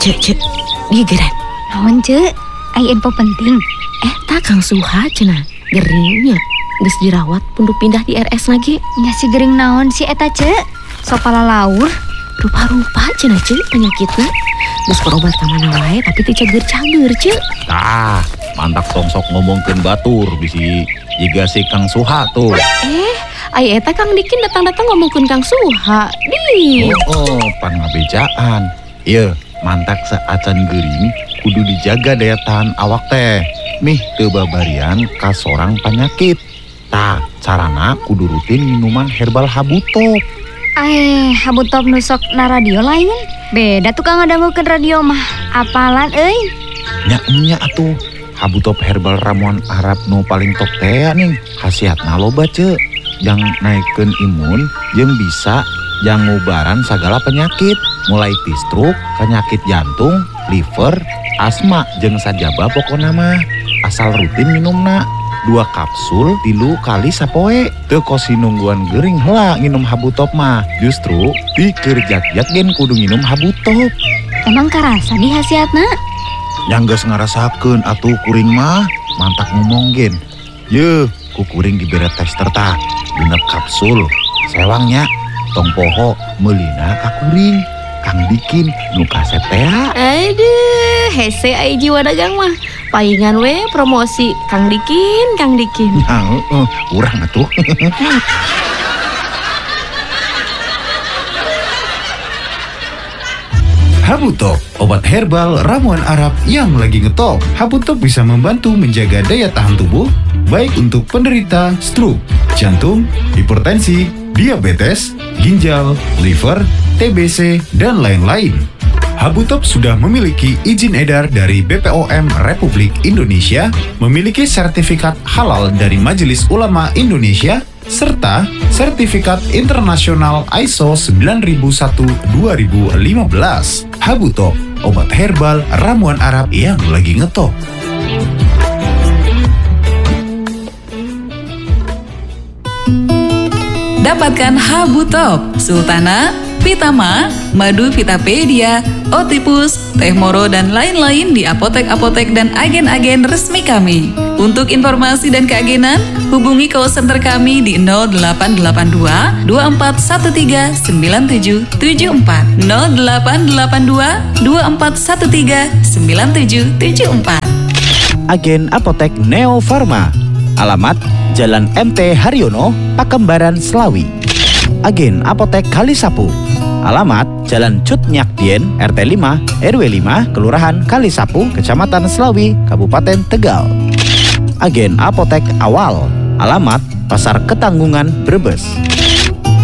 Cek, di geren. Naon ce? Ai info penting. Tak Kang Suha cenah geringnya geus dirawat pundu pindah di RS lagi. Nya si gering naon si eta ce? Sopala laur. Rupa-rupa cenah ce penyakitna. Geus berobat ka mana wae tapi teu cager-cager ce. Tah, mantak songsok ngomongkeun batur bisi jiga si Kang Suha tuh. Ai eta Kang Dikin datang-datang ngomongkeun Kang Suha. Pan ngabejaan. Ieu, mantak saacan geuring kudu dijaga daya tahan awak teh. Mih teu babarian ka sorang penyakit. Tah, carana kudu rutin minuman herbal habutop. Habutop nusok na radio lain. Beda tukang ngadangukeun radio mah. Apalan euy? Nya atuh. Habutop herbal ramuan Arab nu paling top teh nih. Khasiatna loba ce. Jang naikeun imun jeung bisa jang ngubaran sagala penyakit. Mulai ti stroke, penyakit jantung, liver, asma jeung sajaba pokona mah. Asal rutin minumna 2 kapsul 3 kali sapoe. Teu kosi nungguan geuring heula nginum habutop mah. Justru ti keur jak-jak gen kudu nginum habutop. Emang karasa di hasiatna? Yang geus ngarasakeun atuh kuring mah mantak ngomong gen. Yeuh, ku kuring dibere tester tah. 6 kapsul. Sewangnya tong poho meulina ka kuring. Kang Dikin nu kaset teh. Aduh, hese ai jiwa dagang mah. Paingan we promosi Kang Dikin. Urang atuh. Habutop, obat herbal ramuan Arab yang lagi ngetop. Habutop bisa membantu menjaga daya tahan tubuh, baik untuk penderita stroke, jantung, hipertensi, diabetes, ginjal, liver, TBC, dan lain-lain. Habutop sudah memiliki izin edar dari BPOM Republik Indonesia, memiliki sertifikat halal dari Majelis Ulama Indonesia, serta sertifikat internasional ISO 9001-2015. Habutop, obat herbal ramuan Arab yang lagi ngetop. Dapatkan Habutop, Sultana, Vitama, Madu Vitapedia, Otipus, Teh Moro, dan lain-lain di apotek-apotek dan agen-agen resmi kami. Untuk informasi dan keagenan, hubungi call center kami di 0882 2413 9774 0882 2413 9774. Agen Apotek Neo Farma. Alamat Jalan MT Haryono, Pakembaran, Slawi. Agen Apotek Kalisapu. Alamat Jalan Cut Nyak Dien, RT 5, RW 5, Kelurahan Kalisapu, Kecamatan Slawi, Kabupaten Tegal. Agen Apotek Awal. Alamat Pasar Ketanggungan, Brebes.